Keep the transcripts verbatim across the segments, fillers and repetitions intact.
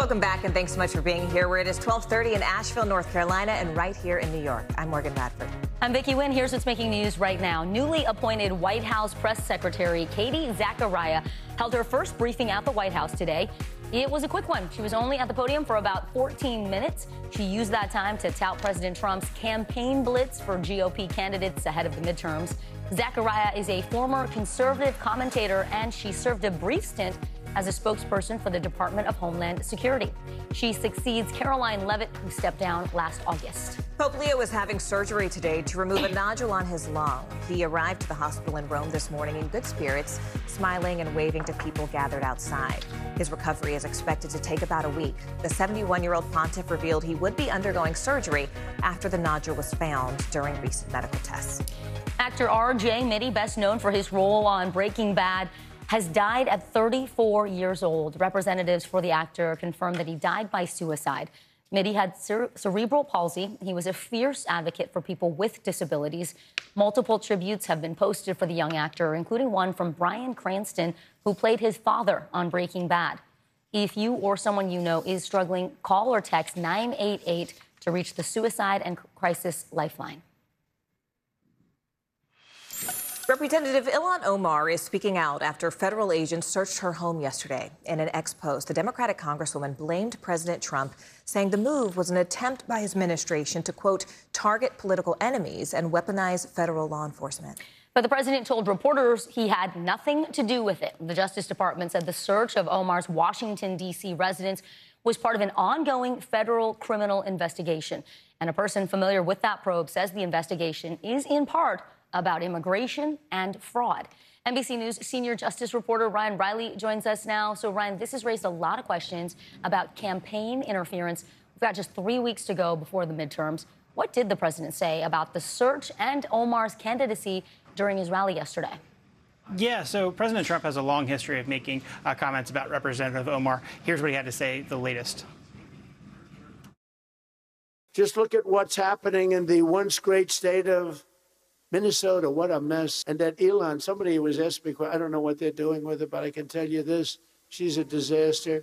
Welcome back, and thanks so much for being here. Where it is twelve thirty in Asheville, North Carolina, and right here in New York. I'm Morgan Radford. I'm Vicki Wynn. Here's what's making news right now. Newly appointed White House Press Secretary Katie Zachariah held her first briefing at the White House today. It was a quick one. She was only at the podium for about fourteen minutes. She used that time to tout President Trump's campaign blitz for G O P candidates ahead of the midterms. Zachariah is a former conservative commentator, and she served a brief stint as a spokesperson for the Department of Homeland Security. She succeeds Caroline Leavitt, who stepped down last August. Pope Leo is having surgery today to remove a nodule on his lung. He arrived to the hospital in Rome this morning in good spirits, smiling and waving to people gathered outside. His recovery is expected to take about a week. The seventy-one-year-old pontiff revealed he would be undergoing surgery after the nodule was found during recent medical tests. Actor R J Mitte, best known for his role on Breaking Bad, has died at thirty-four years old. Representatives for the actor confirmed that he died by suicide. Mitte had cere- cerebral palsy. He was a fierce advocate for people with disabilities. Multiple tributes have been posted for the young actor, including one from Bryan Cranston, who played his father on Breaking Bad. If you or someone you know is struggling, call or text nine eight eight to reach the Suicide and Crisis Lifeline. Representative Ilhan Omar is speaking out after federal agents searched her home yesterday. In an ex-post, the Democratic congresswoman blamed President Trump, saying the move was an attempt by his administration to, quote, target political enemies and weaponize federal law enforcement. But the president told reporters he had nothing to do with it. The Justice Department said the search of Omar's Washington, D C residence was part of an ongoing federal criminal investigation. And a person familiar with that probe says the investigation is in part about immigration and fraud. N B C News senior justice reporter Ryan Riley joins us now. So, Ryan, this has raised a lot of questions about campaign interference. We've got just three weeks to go before the midterms. What did the president say about the search and Omar's candidacy during his rally yesterday? Yeah, so President Trump has a long history of making uh, comments about Representative Omar. Here's what he had to say, the latest. Just look at what's happening in the once great state of Minnesota. What a mess. And that Ilhan, somebody was asking me, I don't know what they're doing with her, but I can tell you this, she's a disaster.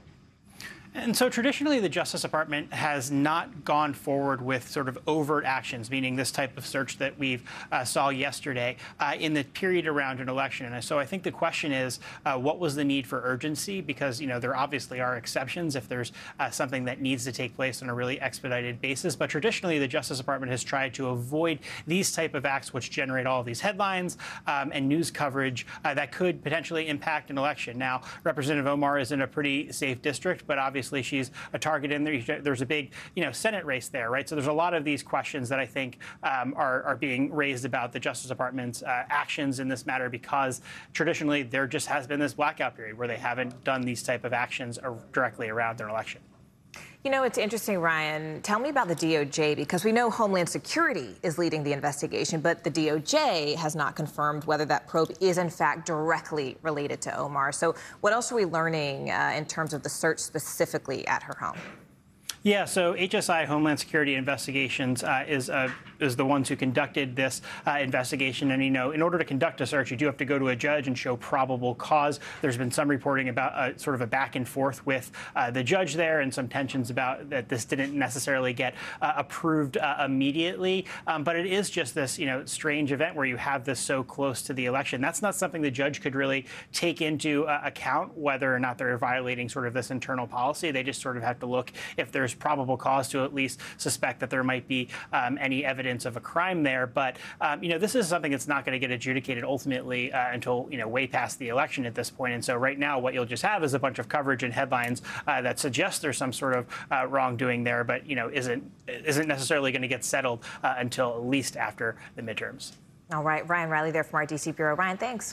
And so traditionally, the Justice Department has not gone forward with sort of overt actions, meaning this type of search that we uh, saw yesterday uh, in the period around an election. And so I think the question is, uh, what was the need for urgency? Because, you know, there obviously are exceptions if there's uh, something that needs to take place on a really expedited basis. But traditionally, the Justice Department has tried to avoid these type of acts which generate all of these headlines um, and news coverage uh, that could potentially impact an election. Now, Representative Omar is in a pretty safe district, but obviously Obviously, she's a target in there. There's a big, you know, Senate race there, right? So there's a lot of these questions that I think um, are, are being raised about the Justice Department's uh, actions in this matter, because traditionally there just has been this blackout period where they haven't done these type of actions directly around their election. You know, it's interesting, Ryan. Tell me about the D O J, because we know Homeland Security is leading the investigation, but the D O J has not confirmed whether that probe is, in fact, directly related to Omar. So what else are we learning uh, in terms of the search specifically at her home? Yeah, so H S I, Homeland Security Investigations, uh, is uh, is the ones who conducted this uh, investigation. And, you know, in order to conduct a search, you do have to go to a judge and show probable cause. There's been some reporting about uh, sort of a back and forth with uh, the judge there, and some tensions about that this didn't necessarily get uh, approved uh, immediately. Um, but it is just this, you know, strange event where you have this so close to the election. That's not something the judge could really take into uh, account, whether or not they're violating sort of this internal policy. They just sort of have to look if there's probable cause to at least suspect that there might be um, any evidence of a crime there. But, um, you know, this is something that's not going to get adjudicated ultimately uh, until, you know, way past the election at this point. And so right now what you'll just have is a bunch of coverage and headlines uh, that suggest there's some sort of uh, wrongdoing there, but, you know, isn't isn't necessarily going to get settled uh, until at least after the midterms. All right. Ryan Riley there from our D C bureau. Ryan, thanks.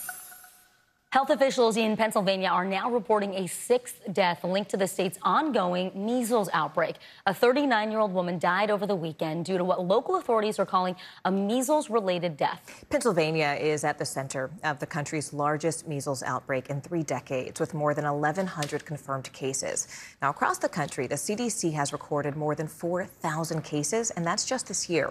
Health officials in Pennsylvania are now reporting a sixth death linked to the state's ongoing measles outbreak. A thirty-nine-year-old woman died over the weekend due to what local authorities are calling a measles-related death. Pennsylvania is at the center of the country's largest measles outbreak in three decades, with more than eleven hundred confirmed cases. Now, across the country, the C D C has recorded more than four thousand cases, and that's just this year.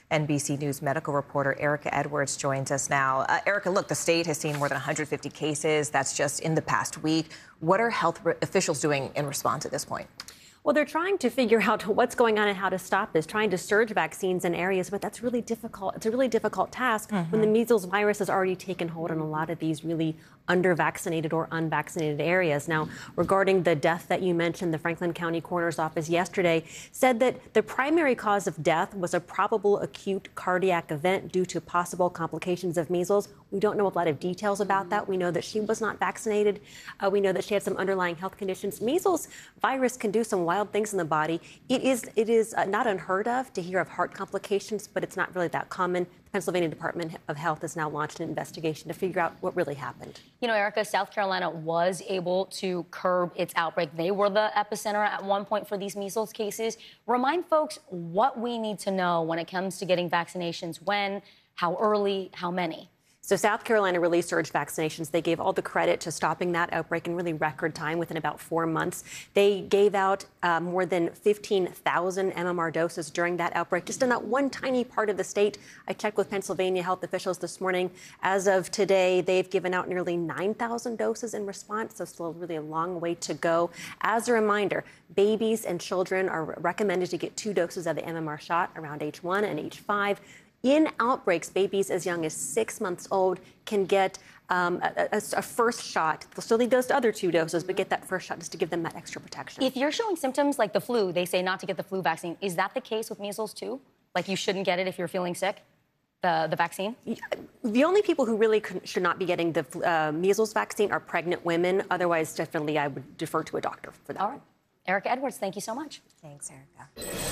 N B C News medical reporter Erica Edwards joins us now. Uh, Erica, look, the state has seen more than one hundred fifty cases. That's just in the past week. What are health re- officials doing in response at this point? Well, they're trying to figure out what's going on and how to stop this, trying to surge vaccines in areas, but that's really difficult. It's a really difficult task mm-hmm. when the measles virus has already taken hold in a lot of these really under-vaccinated or unvaccinated areas. Now, regarding the death that you mentioned, the Franklin County Coroner's Office yesterday said that the primary cause of death was a probable acute cardiac event due to possible complications of measles. We don't know a lot of details about that. We know that she was not vaccinated. Uh, we know that she had some underlying health conditions. Measles virus can do some wild things in the body. It is it is uh, not unheard of to hear of heart complications, but it's not really that common. The Pennsylvania Department of Health has now launched an investigation to figure out what really happened. You know, Erica, South Carolina was able to curb its outbreak. They were the epicenter at one point for these measles cases. Remind folks what we need to know when it comes to getting vaccinations, when, how early, how many. So South Carolina really surged vaccinations. They gave all the credit to stopping that outbreak in really record time, within about four months. They gave out uh, more than fifteen thousand M M R doses during that outbreak, just in that one tiny part of the state. I checked with Pennsylvania health officials this morning. As of today, they've given out nearly nine thousand doses in response, so still really a long way to go. As a reminder, babies and children are recommended to get two doses of the M M R shot around age one and age five. In outbreaks, babies as young as six months old can get um, a, a, a first shot. They'll still need those other two doses, but get that first shot just to give them that extra protection. If you're showing symptoms like the flu, they say not to get the flu vaccine. Is that the case with measles, too? Like you shouldn't get it if you're feeling sick, the, the vaccine? The only people who really could, should not be getting the uh, measles vaccine are pregnant women. Otherwise, definitely, I would defer to a doctor for that. All right. Erica Edwards, thank you so much. Thanks, Erica.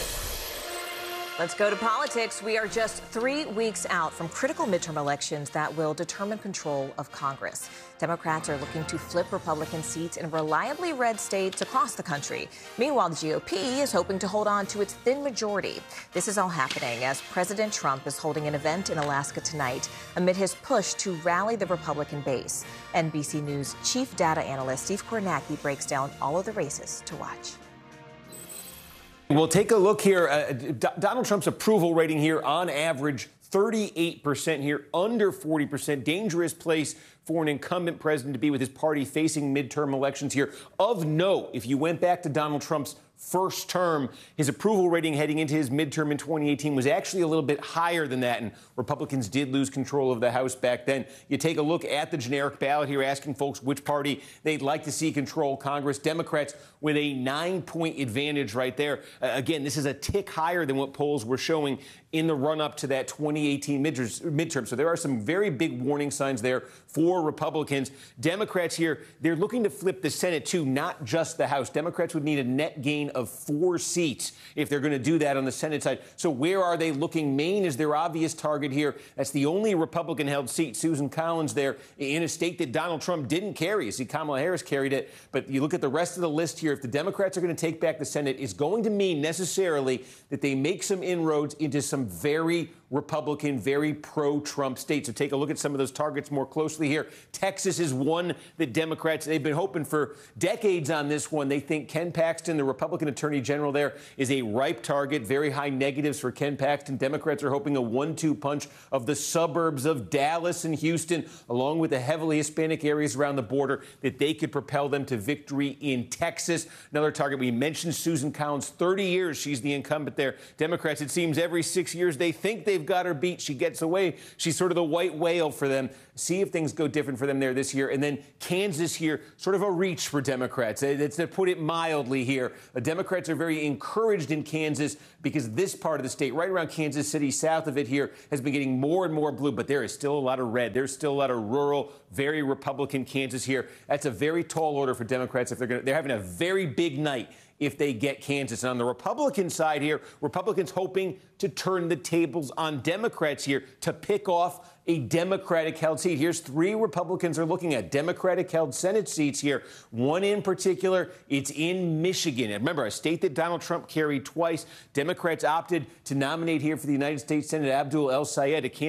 Let's go to politics. We are just three weeks out from critical midterm elections that will determine control of Congress. Democrats are looking to flip Republican seats in reliably red states across the country. Meanwhile, the G O P is hoping to hold on to its thin majority. This is all happening as President Trump is holding an event in Alaska tonight amid his push to rally the Republican base. N B C News chief data analyst Steve Kornacki breaks down all of the races to watch. We'll take a look here. Uh, D- Donald Trump's approval rating here on average, thirty-eight percent here, under forty percent. Dangerous place for an incumbent president to be with his party facing midterm elections here. Of note, if you went back to Donald Trump's first term, his approval rating heading into his midterm in twenty eighteen was actually a little bit higher than that, and Republicans did lose control of the House back then. You take a look at the generic ballot here, asking folks which party they'd like to see control Congress. Democrats with a nine-point advantage right there. Uh, again, this is a tick higher than what polls were showing in the run-up to that twenty eighteen midterm. So there are some very big warning signs there for Republicans. Democrats here, they're looking to flip the Senate, too, not just the House. Democrats would need a net gain of four seats if they're going to do that on the Senate side. So where are they looking? Maine is their obvious target here. That's the only Republican-held seat. Susan Collins there in a state that Donald Trump didn't carry. You see, Kamala Harris carried it. But you look at the rest of the list here. If the Democrats are going to take back the Senate, it's going to mean necessarily that they make some inroads into some very Republican, very pro-Trump states. So take a look at some of those targets more closely here. Texas is one that Democrats, they've been hoping for decades on this one. They think Ken Paxton, the Republican attorney general there, is a ripe target. Very high negatives for Ken Paxton. Democrats are hoping a one two punch of the suburbs of Dallas and Houston, along with the heavily Hispanic areas around the border, that they could propel them to victory in Texas. Another target, we mentioned Susan Collins, thirty years she's the incumbent there. Democrats, it seems every six years they think they've got her beat. She gets away. She's sort of the white whale for them. See if things go different for them there this year. And then Kansas here, sort of a reach for Democrats. It's to put it mildly here. The Democrats are very encouraged in Kansas because this part of the state, right around Kansas City, south of it here, has been getting more and more blue. But there is still a lot of red. There's still a lot of rural, very Republican Kansas here. That's a very tall order for Democrats if they're going to, they're having a very big night if they get Kansas. And on the Republican side here, Republicans hoping to turn the tables on Democrats here to pick off a Democratic-held seat. Here's three Republicans are looking at Democratic-held Senate seats here. One in particular, it's in Michigan. And remember, a state that Donald Trump carried twice. Democrats opted to nominate here for the United States Senate Abdul El Sayed, a candidate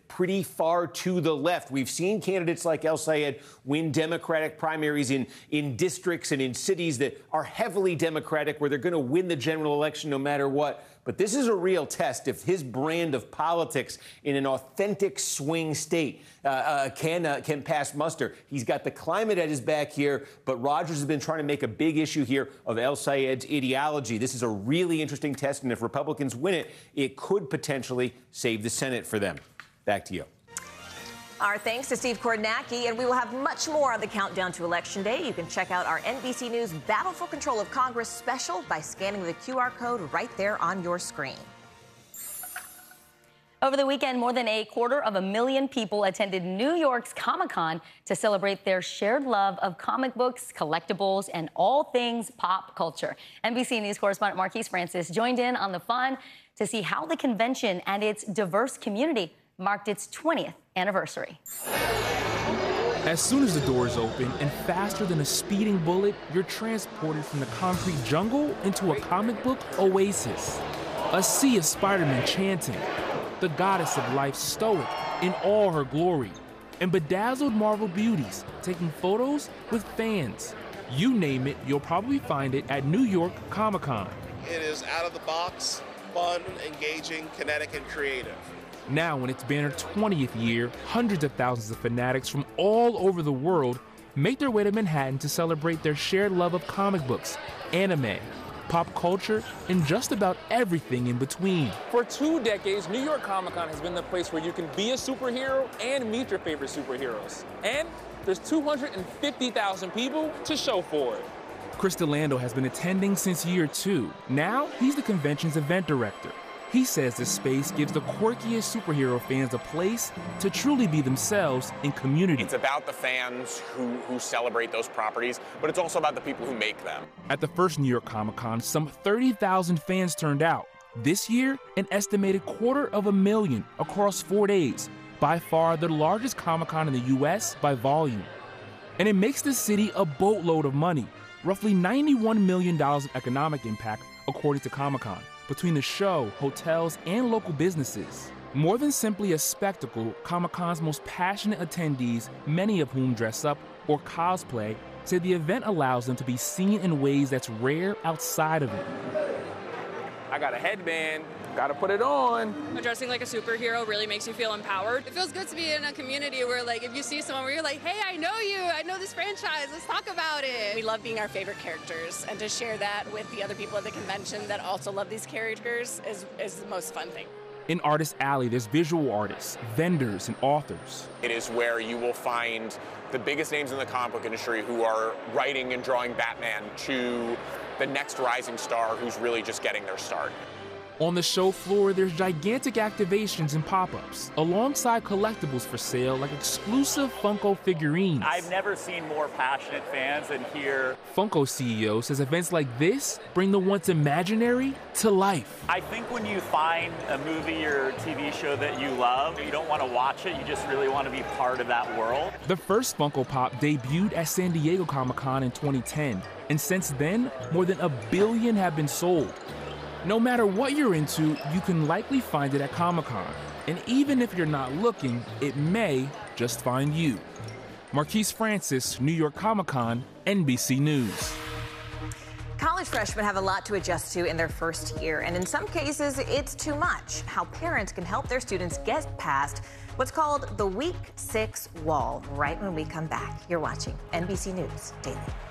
pretty far to the left. We've seen candidates like El Sayed win Democratic primaries in, in districts and in cities that are heavily Democratic, where they're going to win the general election no matter what. But this is a real test if his brand of politics in an authentic swing state uh, uh, can uh, can pass muster. He's got the climate at his back here, but Rogers has been trying to make a big issue here of El Sayed's ideology. This is a really interesting test, and if Republicans win it, it could potentially save the Senate for them. Back to you. Our thanks to Steve Kornacki, and we will have much more on the countdown to Election Day. You can check out our N B C News Battle for Control of Congress special by scanning the Q R code right there on your screen. Over the weekend, more than a quarter of a million people attended New York's Comic-Con to celebrate their shared love of comic books, collectibles, and all things pop culture. N B C News correspondent Marquise Francis joined in on the fun to see how the convention and its diverse community marked its twentieth anniversary. As soon as the doors open, and faster than a speeding bullet, you're transported from the concrete jungle into a comic book oasis. A sea of Spider-Man chanting, the goddess of life stoic in all her glory, and bedazzled Marvel beauties taking photos with fans. You name it, you'll probably find it at New York Comic-Con. It is out of the box, fun, engaging, kinetic, and creative. Now, in its banner twentieth year, hundreds of thousands of fanatics from all over the world make their way to Manhattan to celebrate their shared love of comic books, anime, pop culture, and just about everything in between. For two decades, New York Comic Con has been the place where you can be a superhero and meet your favorite superheroes. And there's two hundred fifty thousand people to show for it. Chris Delando has been attending since year two. Now, he's the convention's event director. He says this space gives the quirkiest superhero fans a place to truly be themselves in community. It's about the fans who, who celebrate those properties, but it's also about the people who make them. At the first New York Comic Con, some thirty thousand fans turned out. This year, an estimated quarter of a million across four days. By far the largest Comic Con in the U S by volume. And it makes the city a boatload of money, roughly ninety-one million dollars of economic impact, according to Comic Con, between the show, hotels, and local businesses. More than simply a spectacle, Comic-Con's most passionate attendees, many of whom dress up or cosplay, say the event allows them to be seen in ways that's rare outside of it. I got a headband, gotta put it on. Dressing like a superhero really makes you feel empowered. It feels good to be in a community where, like, if you see someone where you're like, hey, I know you, I know this franchise, let's talk about it. We love being our favorite characters, and to share that with the other people at the convention that also love these characters is, is the most fun thing. In Artist Alley, there's visual artists, vendors, and authors. It is where you will find the biggest names in the comic book industry who are writing and drawing Batman to the next rising star who's really just getting their start. On the show floor, there's gigantic activations and pop-ups, alongside collectibles for sale like exclusive Funko figurines. I've never seen more passionate fans than here. Funko C E O says events like this bring the once imaginary to life. I think when you find a movie or T V show that you love, you don't want to watch it, you just really want to be part of that world. The first Funko Pop debuted at San Diego Comic-Con in twenty ten, and since then, more than a billion have been sold. No matter what you're into, you can likely find it at Comic-Con. And even if you're not looking, it may just find you. Marquise Francis, New York Comic-Con, N B C News. College freshmen have a lot to adjust to in their first year, and in some cases, it's too much. How parents can help their students get past what's called the Week Six Wall right when we come back. You're watching N B C News Daily.